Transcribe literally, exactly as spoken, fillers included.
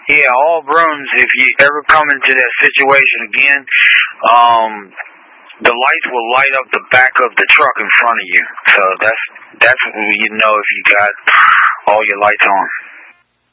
Yeah, all Bruins, if you ever come into that situation again, um, the lights will light up the back of the truck in front of you. So that's that's when you know if you got all your lights on.